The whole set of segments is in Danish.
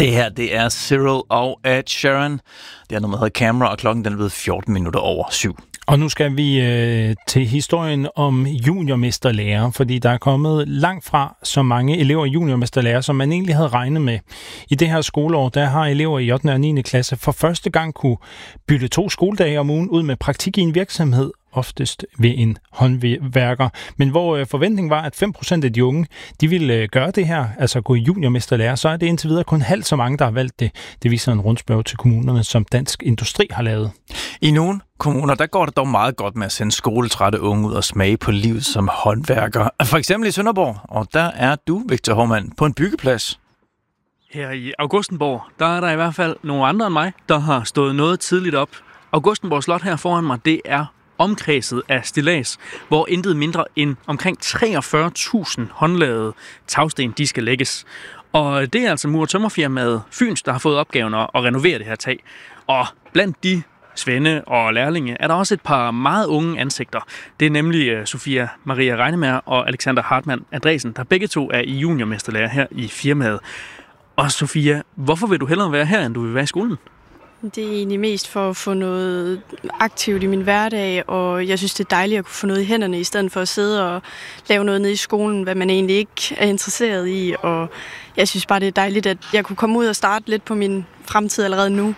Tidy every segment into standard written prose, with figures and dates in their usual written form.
Det her, det er Cyril og Ed Sheeran. Det er noget, der hedder Camera, og klokken den er blevet 14 minutter over 7. Og nu skal vi til historien om juniormesterlærer, fordi der er kommet langt fra så mange elever i juniormesterlærer, som man egentlig havde regnet med. I det her skoleår, der har elever i 8. og 9. klasse for første gang kunne bytte 2 skoledage om ugen ud med praktik i en virksomhed, oftest ved en håndværker. Men hvor forventningen var, at 5% af de unge, de ville gøre det her, altså gå i juniormesterlærer, så er det indtil videre kun halvt så mange, der har valgt det. Det viser en rundspørge til kommunerne, som Dansk Industri har lavet. I nogle kommuner, der går det dog meget godt med at sende skoletrætte unge ud og smage på livet som håndværker. For eksempel i Sønderborg, og der er du, Victor Hovmand, på en byggeplads. Her i Augustenborg, der er der i hvert fald nogle andre end mig, der har stået noget tidligt op. Augustenborg Slot her foran mig, det er omkredset af stillads, hvor intet mindre end omkring 43.000 håndlavede tagsten, de skal lægges. Og det er altså mur- og tømmerfirmaet Fyns, der har fået opgaven at renovere det her tag. Og blandt de svende og lærlinge er der også et par meget unge ansigter. Det er nemlig Sofia Maria Reinemer og Alexander Hartmann Andresen, der begge to er i juniormesterlærer her i firmaet. Og Sofia, hvorfor vil du hellere være her, end du vil være i skolen? Det er egentlig mest for at få noget aktivt i min hverdag, og jeg synes, det er dejligt at kunne få noget i hænderne, i stedet for at sidde og lave noget nede i skolen, hvad man egentlig ikke er interesseret i. Og jeg synes bare, det er dejligt, at jeg kunne komme ud og starte lidt på min fremtid allerede nu.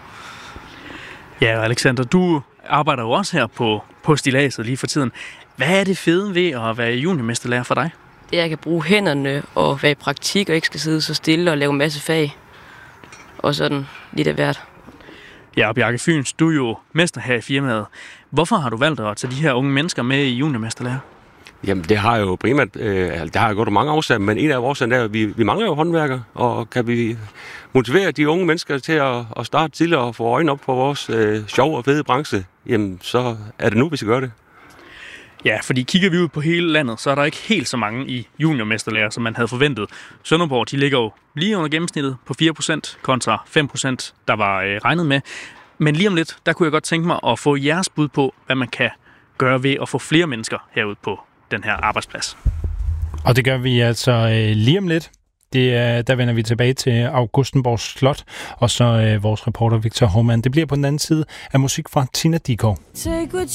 Ja, Alexander, du arbejder jo også her på stilladset lige for tiden. Hvad er det fede ved at være juniormesterlærer for dig? Det er, at jeg kan bruge hænderne og være i praktik, og ikke skal sidde så stille og lave en masse fag. Og sådan lidt af hvert. Ja, og Bjarke Fyns, du er jo mester her i firmaet. Hvorfor har du valgt at tage de her unge mennesker med i juniormesterlærer? Jamen, det har jo primært, det har jo gået mange årsager, men en af årsagerne er, at vi mangler jo håndværkere, og kan vi motivere de unge mennesker til at starte tidligere og få øjnene op på vores sjov og fede branche, jamen, så er det nu, vi skal gøre det. Ja, fordi kigger vi ud på hele landet, så er der ikke helt så mange i juniormesterlærer, som man havde forventet. Sønderborg, de ligger jo lige under gennemsnittet på 4% kontra 5%, der var regnet med. Men lige om lidt, der kunne jeg godt tænke mig at få jeres bud på, hvad man kan gøre ved at få flere mennesker herude på den her arbejdsplads. Og det gør vi altså lige om lidt. Der vender vi tilbage til Augustenborg Slot, og så vores reporter Victor Hovmand. Det bliver på den anden side af musik fra Tina Dickow. Take what